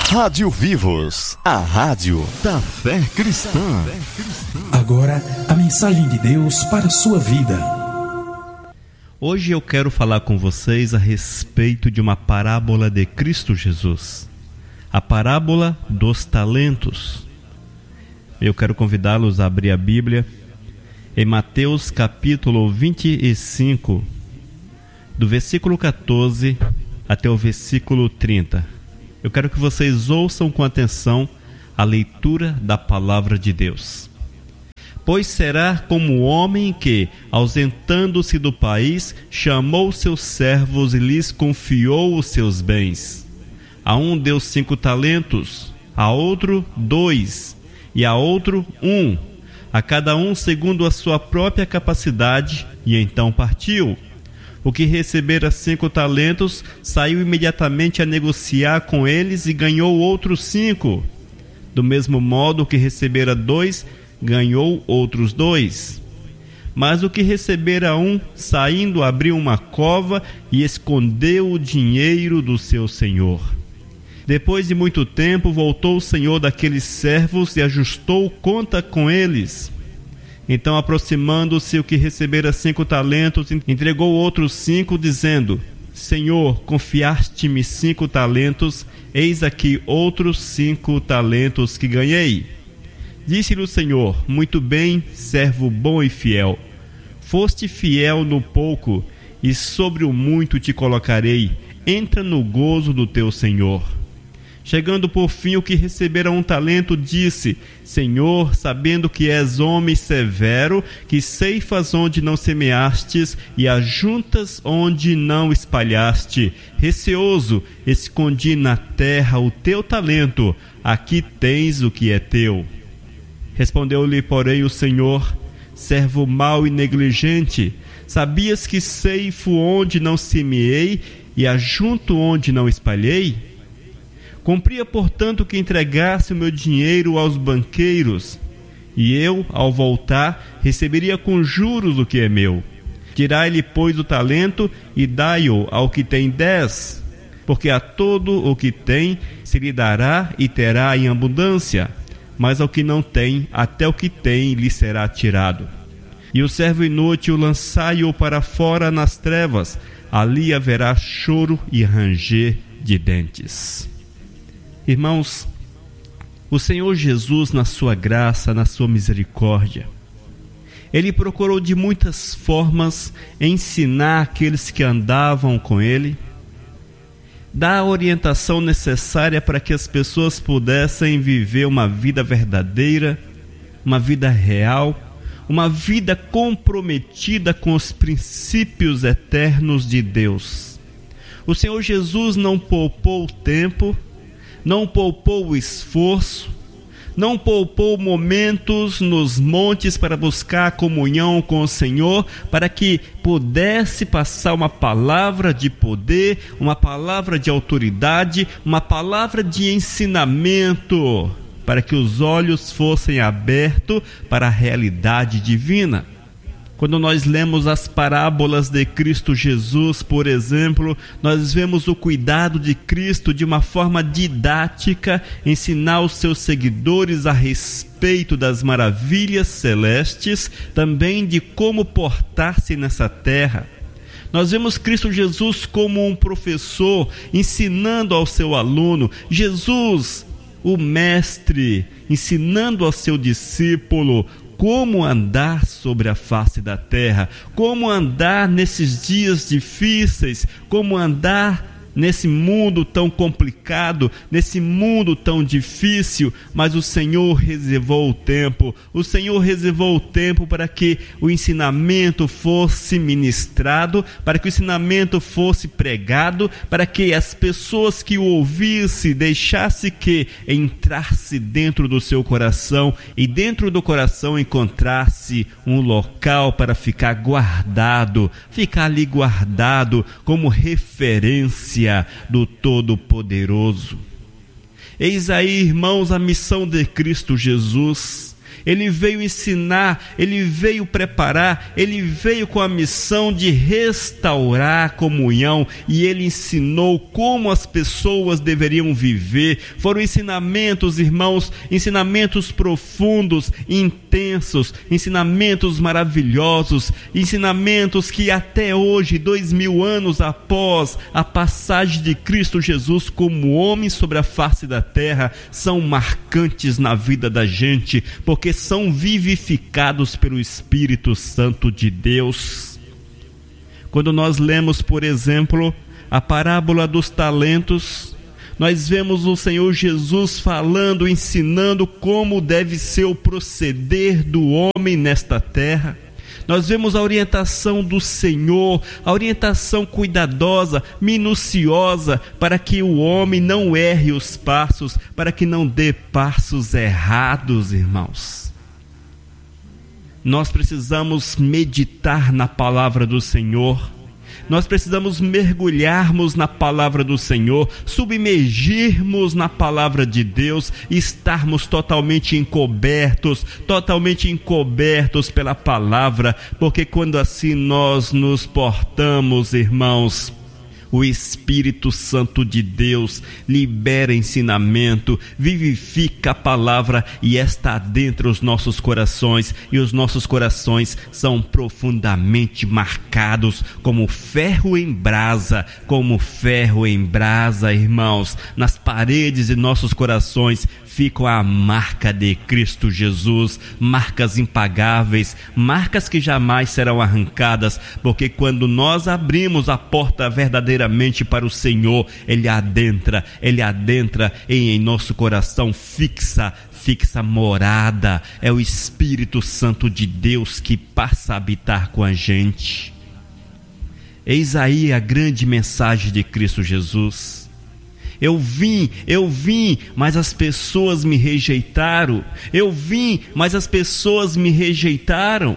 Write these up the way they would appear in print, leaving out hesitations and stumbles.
Rádio Vivos, a rádio da fé cristã. Agora, a mensagem de Deus para a sua vida. Hoje eu quero falar com vocês a respeito de uma parábola de Cristo Jesus. A parábola dos talentos. Eu quero convidá-los a abrir a Bíblia em Mateus capítulo 25, do versículo 14 até o versículo 30. Eu quero que vocês ouçam com atenção a leitura da palavra de Deus. Pois será como o homem que, ausentando-se do país, chamou seus servos e lhes confiou os seus bens. A um deu 5 talentos, a outro 2, e a outro 1, a cada um segundo a sua própria capacidade, e então partiu. O que recebera 5 talentos saiu imediatamente a negociar com eles e ganhou outros 5. Do mesmo modo, o que recebera 2 ganhou outros 2. Mas o que recebera 1, saindo, abriu uma cova e escondeu o dinheiro do seu senhor. Depois de muito tempo, voltou o senhor daqueles servos e ajustou conta com eles. Então, aproximando-se o que recebera 5 talentos, entregou outros 5, dizendo: Senhor, confiaste-me 5 talentos, eis aqui outros 5 talentos que ganhei. Disse-lhe o Senhor: Muito bem, servo bom e fiel. Foste fiel no pouco, e sobre o muito te colocarei. Entra no gozo do teu Senhor. Chegando por fim o que recebera 1 talento, disse: Senhor, sabendo que és homem severo, que ceifas onde não semeastes e ajuntas onde não espalhaste, receoso, escondi na terra o teu talento, aqui tens o que é teu. Respondeu-lhe, porém, o Senhor: Servo mau e negligente, sabias que ceifo onde não semeei e ajunto onde não espalhei? Cumpria, portanto, que entregasse o meu dinheiro aos banqueiros, e eu, ao voltar, receberia com juros o que é meu. Tirai-lhe, pois, o talento e dai-o ao que tem 10, porque a todo o que tem se lhe dará e terá em abundância, mas ao que não tem, até o que tem lhe será tirado. E o servo inútil lançai-o para fora nas trevas, ali haverá choro e ranger de dentes. Irmãos, o Senhor Jesus, na sua graça, na sua misericórdia, Ele procurou de muitas formas ensinar aqueles que andavam com Ele, dar a orientação necessária para que as pessoas pudessem viver uma vida verdadeira, uma vida real, uma vida comprometida com os princípios eternos de Deus. O Senhor Jesus não poupou o tempo, não poupou o esforço, não poupou momentos nos montes para buscar comunhão com o Senhor, para que pudesse passar uma palavra de poder, uma palavra de autoridade, uma palavra de ensinamento, para que os olhos fossem abertos para a realidade divina. Quando nós lemos as parábolas de Cristo Jesus, por exemplo, nós vemos o cuidado de Cristo de uma forma didática, ensinar os seus seguidores a respeito das maravilhas celestes, também de como portar-se nessa terra. Nós vemos Cristo Jesus como um professor ensinando ao seu aluno, Jesus, o mestre, ensinando ao seu discípulo como andar sobre a face da terra, como andar nesses dias difíceis, como andar nesse mundo tão complicado, nesse mundo tão difícil, mas o Senhor reservou o tempo. O Senhor reservou o tempo para que o ensinamento fosse ministrado, para que o ensinamento fosse pregado, para que as pessoas que o ouvissem deixassem que entrasse dentro do seu coração e dentro do coração encontrasse um local para ficar guardado, ficar ali guardado como referência do Todo-Poderoso. Eis aí, irmãos, a missão de Cristo Jesus. Ele veio ensinar, ele veio preparar, ele veio com a missão de restaurar a comunhão, e ele ensinou como as pessoas deveriam viver. Foram ensinamentos, irmãos, ensinamentos profundos, intensos, ensinamentos maravilhosos, ensinamentos que até hoje, 2000 anos após a passagem de Cristo Jesus como homem sobre a face da terra, são marcantes na vida da gente, porque são vivificados pelo Espírito Santo de Deus. Quando nós lemos, por exemplo, a parábola dos talentos, nós vemos o Senhor Jesus falando, ensinando como deve ser o proceder do homem nesta terra. Nós vemos a orientação do Senhor, a orientação cuidadosa, minuciosa, para que o homem não erre os passos, para que não dê passos errados, irmãos. Nós precisamos meditar na palavra do Senhor. Nós precisamos mergulharmos na palavra do Senhor, submergirmos na palavra de Deus, estarmos totalmente encobertos pela palavra, porque quando assim nós nos portamos, irmãos, o Espírito Santo de Deus libera ensinamento, vivifica a palavra, e esta adentra os nossos corações, e os nossos corações são profundamente marcados como ferro em brasa, irmãos. Nas paredes de nossos corações ficam a marca de Cristo Jesus, marcas impagáveis, marcas que jamais serão arrancadas, porque quando nós abrimos a porta verdadeiramente para o Senhor, Ele adentra em nosso coração, fixa morada. É o Espírito Santo de Deus que passa a habitar com a gente. Eis aí a grande mensagem de Cristo Jesus. Eu vim, mas as pessoas me rejeitaram. Eu vim, mas as pessoas me rejeitaram.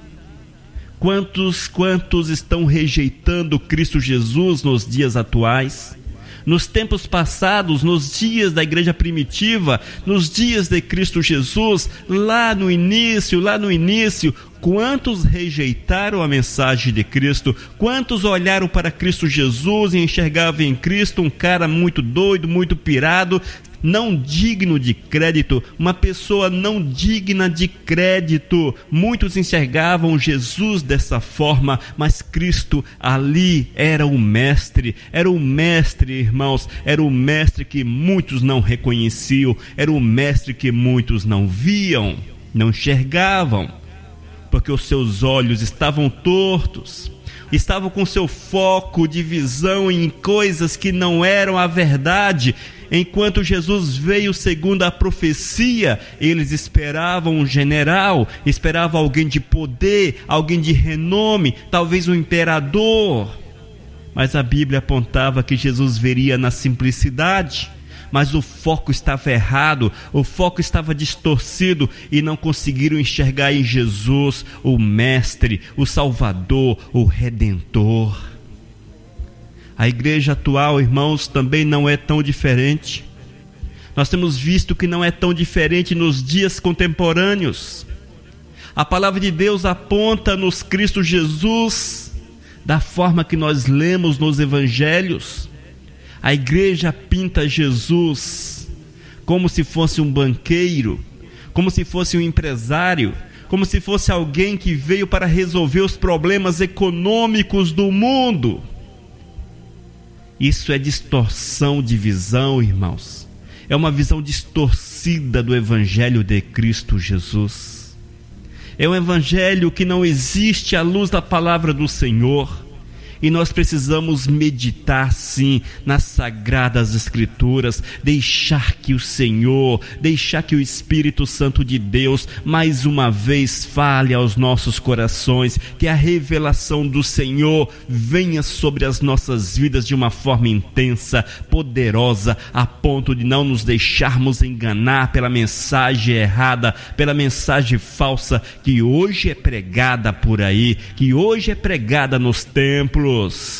Quantos estão rejeitando Cristo Jesus nos dias atuais? Nos tempos passados, nos dias da igreja primitiva, nos dias de Cristo Jesus, lá no início, quantos rejeitaram a mensagem de Cristo? Quantos olharam para Cristo Jesus e enxergavam em Cristo um cara muito doido, muito pirado, não digno de crédito, uma pessoa não digna de crédito? Muitos enxergavam Jesus dessa forma, mas Cristo ali era o mestre, irmãos, era o mestre que muitos não reconheciam, era o mestre que muitos não viam, não enxergavam, porque os seus olhos estavam tortos, estavam com seu foco de visão em coisas que não eram a verdade. Enquanto Jesus veio segundo a profecia, eles esperavam um general, esperavam alguém de poder, alguém de renome, talvez um imperador. Mas a Bíblia apontava que Jesus viria na simplicidade. Mas o foco estava errado, o foco estava distorcido, e não conseguiram enxergar em Jesus o Mestre, o Salvador, o Redentor. A igreja atual, irmãos, também não é tão diferente. Nós temos visto que não é tão diferente nos dias contemporâneos. A palavra de Deus aponta-nos Cristo Jesus da forma que nós lemos nos evangelhos. A igreja pinta Jesus como se fosse um banqueiro, como se fosse um empresário, como se fosse alguém que veio para resolver os problemas econômicos do mundo. Isso é distorção de visão, irmãos. É uma visão distorcida do Evangelho de Cristo Jesus. É um Evangelho que não existe à luz da palavra do Senhor. E nós precisamos meditar sim nas Sagradas Escrituras, deixar que o Senhor, deixar que o Espírito Santo de Deus mais uma vez fale aos nossos corações, que a revelação do Senhor venha sobre as nossas vidas de uma forma intensa, poderosa, a ponto de não nos deixarmos enganar pela mensagem errada, pela mensagem falsa que hoje é pregada por aí, que hoje é pregada nos templos.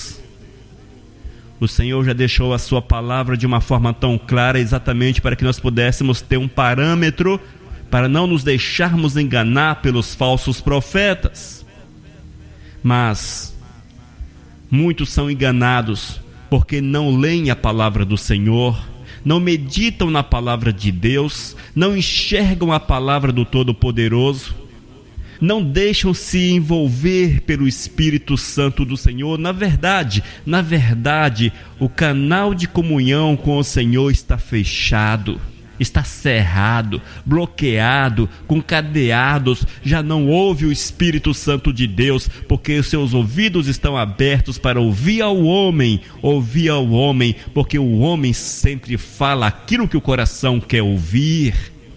O Senhor já deixou a sua palavra de uma forma tão clara, exatamente para que nós pudéssemos ter um parâmetro para não nos deixarmos enganar pelos falsos profetas. Mas muitos são enganados porque não leem a palavra do Senhor, não meditam na palavra de Deus, não enxergam a palavra do Todo-Poderoso, não deixam se envolver pelo Espírito Santo do Senhor. Na verdade, o canal de comunhão com o Senhor está fechado, está cerrado, bloqueado, com cadeados. Já não ouve o Espírito Santo de Deus, porque os seus ouvidos estão abertos para ouvir ao homem, porque o homem sempre fala aquilo que o coração quer ouvir.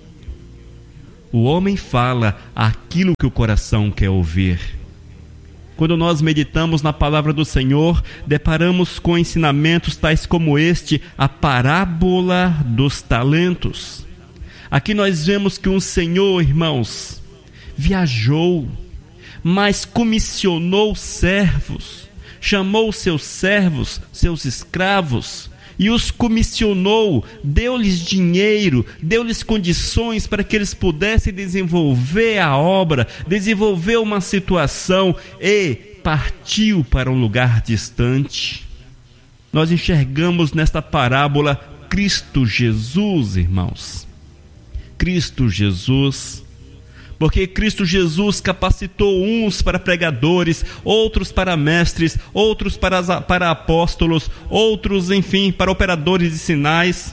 O homem fala aquilo que o coração quer ouvir. Quando nós meditamos na palavra do Senhor, deparamos com ensinamentos tais como este, a parábola dos talentos. Aqui nós vemos que um senhor, irmãos, viajou, mas comissionou servos, chamou seus servos, seus escravos, e os comissionou, deu-lhes dinheiro, deu-lhes condições para que eles pudessem desenvolver a obra, desenvolver uma situação, e partiu para um lugar distante. Nós enxergamos nesta parábola Cristo Jesus, irmãos. Cristo Jesus. Porque Cristo Jesus capacitou uns para pregadores, outros para mestres, outros para apóstolos, outros, enfim, para operadores de sinais.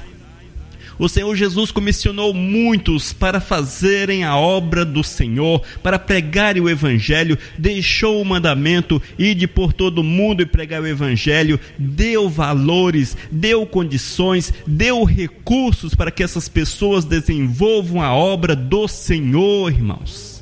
O Senhor Jesus comissionou muitos para fazerem a obra do Senhor, para pregarem o Evangelho, deixou o mandamento, ide por todo o mundo e pregar o Evangelho, deu valores, deu condições, deu recursos para que essas pessoas desenvolvam a obra do Senhor, irmãos.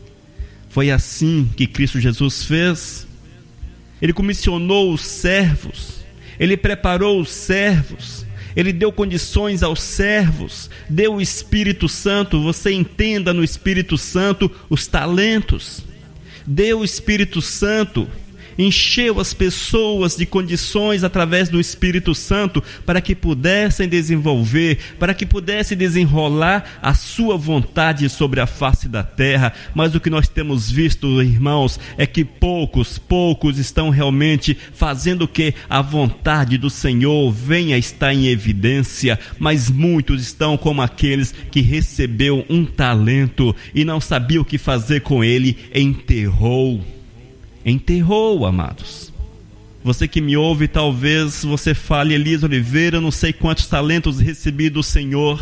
Foi assim que Cristo Jesus fez. Ele comissionou os servos, ele preparou os servos, ele deu condições aos servos, deu o Espírito Santo. Você entenda no Espírito Santo os talentos. Deu o Espírito Santo, encheu as pessoas de condições através do Espírito Santo para que pudessem desenvolver, para que pudessem desenrolar a sua vontade sobre a face da terra. Mas o que nós temos visto, irmãos, é que poucos estão realmente fazendo que a vontade do Senhor venha a estar em evidência, mas muitos estão como aqueles que recebeu um talento e não sabia o que fazer com ele, enterrou, amados. Você que me ouve, talvez você fale: Elias Oliveira, eu não sei quantos talentos recebi do Senhor,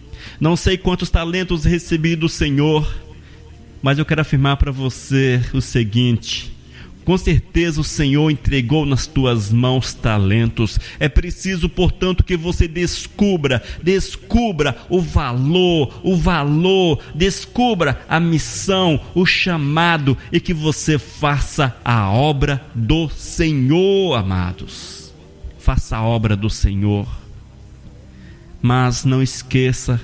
mas eu quero afirmar para você o seguinte: com certeza o Senhor entregou nas tuas mãos talentos. É preciso, portanto, que você descubra o valor, descubra a missão, o chamado, e que você faça a obra do Senhor, amados. Faça a obra do Senhor. Mas não esqueça,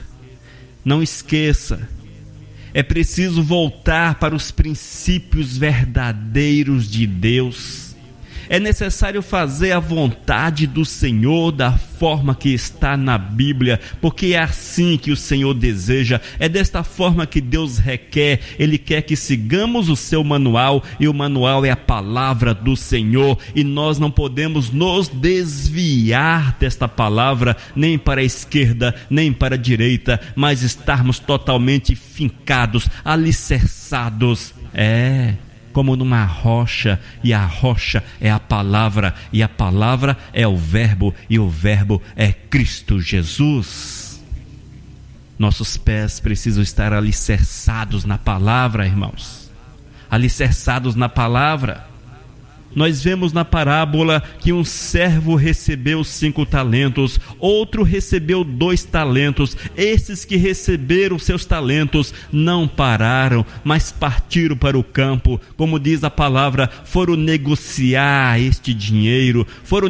é preciso voltar para os princípios verdadeiros de Deus. É necessário fazer a vontade do Senhor da forma que está na Bíblia, porque é assim que o Senhor deseja, é desta forma que Deus requer. Ele quer que sigamos o seu manual, e o manual é a palavra do Senhor, e nós não podemos nos desviar desta palavra, nem para a esquerda, nem para a direita, mas estarmos totalmente fincados, alicerçados, como numa rocha, e a rocha é a palavra, e a palavra é o verbo, e o verbo é Cristo Jesus. Nossos pés precisam estar alicerçados na palavra, irmãos, alicerçados na palavra. Nós vemos na parábola que um servo recebeu 5 talentos, outro recebeu 2 talentos. Esses que receberam seus talentos não pararam, mas partiram para o campo. Como diz a palavra, foram negociar este dinheiro,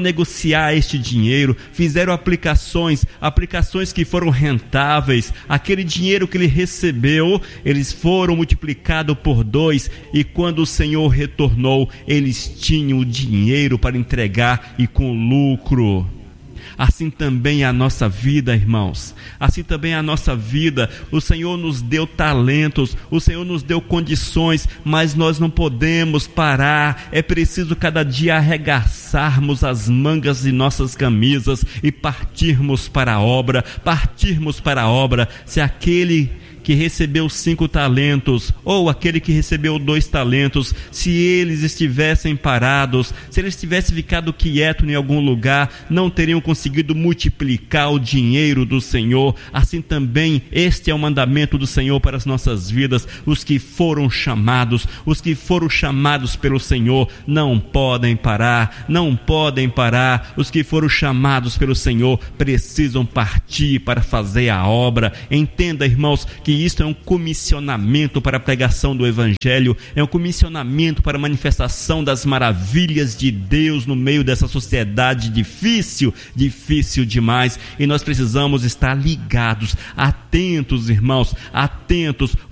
fizeram aplicações que foram rentáveis. Aquele dinheiro que ele recebeu, eles foram multiplicados por 2, e quando o Senhor retornou, eles tinham o dinheiro para entregar, e com lucro. assim também a nossa vida, irmãos. Assim também a nossa vida. O Senhor nos deu talentos, o Senhor nos deu condições, mas nós não podemos parar. É preciso cada dia arregaçarmos as mangas de nossas camisas e partirmos para a obra. Se aquele que recebeu 5 talentos, ou aquele que recebeu 2 talentos, se eles estivessem parados, se eles tivessem ficado quietos em algum lugar, não teriam conseguido multiplicar o dinheiro do Senhor. Assim também, este é o mandamento do Senhor para as nossas vidas. Os que foram chamados pelo Senhor, não podem parar. Os que foram chamados pelo Senhor precisam partir para fazer a obra. Entenda, irmãos, que isto é um comissionamento para a pregação do Evangelho, é um comissionamento para a manifestação das maravilhas de Deus no meio dessa sociedade difícil demais, e nós precisamos estar ligados, atentos, irmãos,